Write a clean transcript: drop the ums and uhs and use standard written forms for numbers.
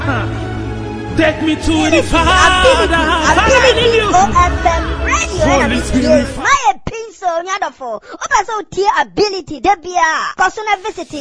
Take me to the Father. Ability OFM radio and studios. My pencil, nyadofo. Opa so tie ability. Debia. Personal visit.